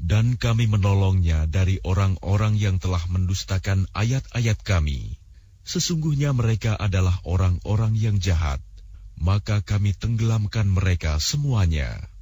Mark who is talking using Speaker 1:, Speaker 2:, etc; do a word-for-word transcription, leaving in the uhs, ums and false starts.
Speaker 1: Dan kami menolongnya dari orang-orang yang telah mendustakan ayat-ayat kami. Sesungguhnya mereka adalah orang-orang yang jahat. Maka kami tenggelamkan mereka semuanya.